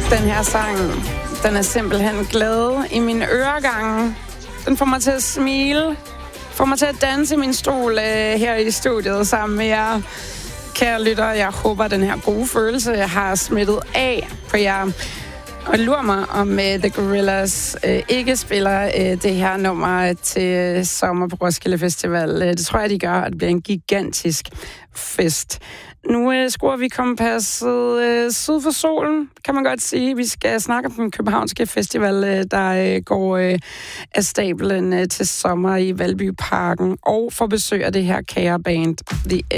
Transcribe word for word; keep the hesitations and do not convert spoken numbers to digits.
Den her sang, den er simpelthen glad i mine øregange. Den får mig til at smile, får mig til at danse i min stol øh, her i studiet sammen med jer. Kære lytter, jeg håber, den her gode følelse har smittet af på jer. Og lurer mig, om uh, The Gorillaz uh, ikke spiller uh, det her nummer til uh, sommer på Roskilde Festival. Uh, det tror jeg, de gør, at det bliver en gigantisk fest. Nu uh, skruer vi kompasset uh, syd for solen, kan man godt sige. Vi skal snakke om den københavnske festival, uh, der uh, går uh, af stablen uh, til sommer i Valbyparken, og får besøg af det her kære band, The